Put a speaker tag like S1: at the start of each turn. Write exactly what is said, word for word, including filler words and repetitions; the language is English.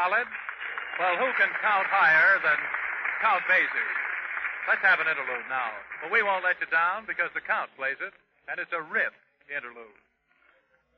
S1: solid? Well, who can count higher than Count Basie? Let's have an interlude now. But we won't let you down because the Count plays it, and it's a riff interlude.